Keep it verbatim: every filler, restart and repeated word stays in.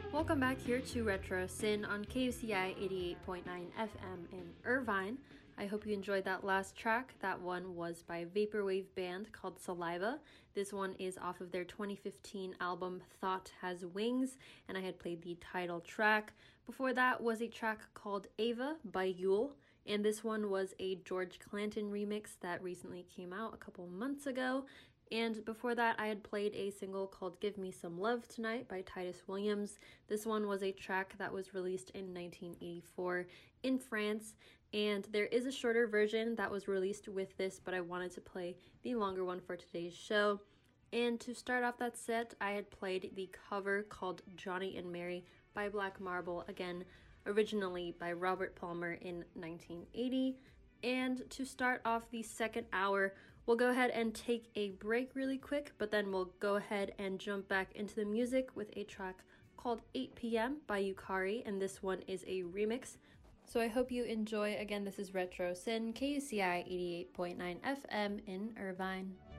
Welcome back here to Retro Sin on K U C I eighty-eight point nine F M in Irvine. I hope you enjoyed that last track. That one was by a vaporwave band called Saliva. This one is off of their twenty fifteen album Thought Has Wings, and I had played the title track. Before that was a track called Ava by Yule, and this one was a George Clanton remix that recently came out a couple months ago. And before that, I had played a single called Give Me Some Love Tonight by Titus Williams. This one was a track that was released in nineteen eighty-four in France, and there is a shorter version that was released with this, but I wanted to play the longer one for today's show. And to start off that set, I had played the cover called Johnny and Mary by Black Marble, again, originally by Robert Palmer in nineteen eighty. And to start off the second hour, we'll go ahead and take a break really quick, but then we'll go ahead and jump back into the music with a track called eight p m by Yukari, and this one is a remix. So I hope you enjoy. Again, this is Retro Sin, K U C I eighty-eight point nine F M in Irvine.